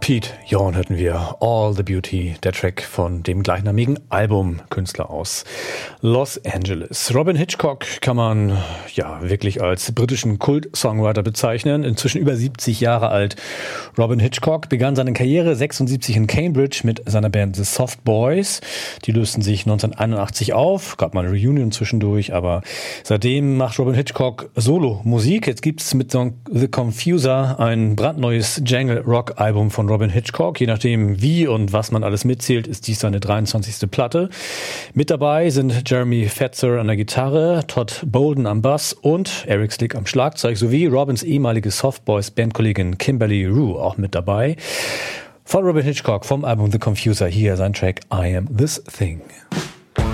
Pete Yorn hörten wir All the Beauty, der Track von dem gleichnamigen Albumkünstler aus Los Angeles. Robyn Hitchcock kann man ja wirklich als britischen Kult-Songwriter bezeichnen, inzwischen über 70 Jahre alt. Robyn Hitchcock begann seine Karriere 76 in Cambridge mit seiner Band The Soft Boys. Die lösten sich 1981 auf, gab mal eine Reunion zwischendurch, aber seitdem macht Robyn Hitchcock Solo-Musik. Jetzt gibt's mit Song The Confuser ein brandneues Jangle-Rock-Album von Robyn Hitchcock. Je nachdem wie und was man alles mitzählt, ist dies seine 23. Platte. Mit dabei sind Jeremy Fetzer an der Gitarre, Todd Bolden am Bass und Eric Slick am Schlagzeug sowie Robyns ehemalige Softboys-Bandkollegin Kimberly Rue auch mit dabei. Von Robyn Hitchcock vom Album The Confuser hier sein Track I Am This Thing.